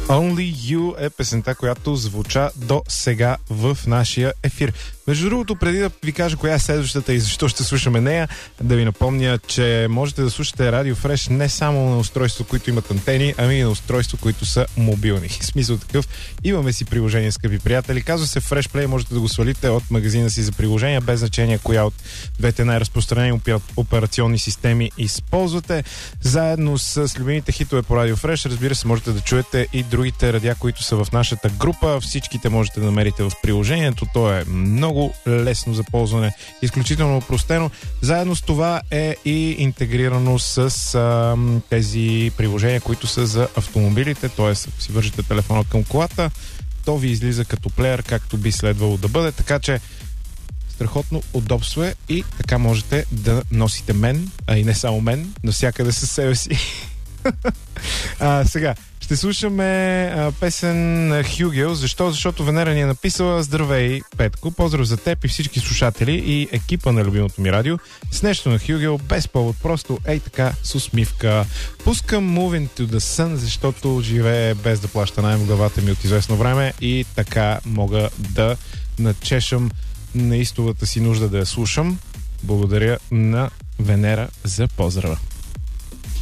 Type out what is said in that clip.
Only You е песента, която звуча до сега в нашия ефир. Между другото, преди да ви кажа коя е следващата и защо ще слушаме нея, да ви напомня, че можете да слушате Радио Фреш не само на устройства, които имат антени, ами и на устройства, които са мобилни. В смисъл такъв, имаме си приложение, скъпи приятели. Казва се Fresh Play, можете да го свалите от магазина си за приложения, без значение коя от двете най-разпространени операционни системи използвате. Заедно с любимите хитове по Радио Фреш, разбира се, можете да чуете и другите радиа, които са в нашата група. Всичките можете да намерите в приложението. То е много лесно за ползване, изключително опростено. Заедно с това е и интегрирано с тези приложения, които са за автомобилите, т.е. ако си вържете телефона към колата, то ви излиза като плеер, както би следвало да бъде, така че страхотно удобство е и така можете да носите мен, а и не само мен, навсякъде със себе си. Сега ще слушаме песен на Хюгел. Защо? Защото Венера ни е написала: здравей, Петко, поздрав за теб и всички слушатели и екипа на любимото ми радио. С нещо на Хюгел, без повод, просто ей така, с усмивка. Пускам Moving to the Sun, защото живее без да плаща наем в главата ми от известно време и така мога да начешам неистовата си нужда да я слушам. Благодаря на Венера за поздрава.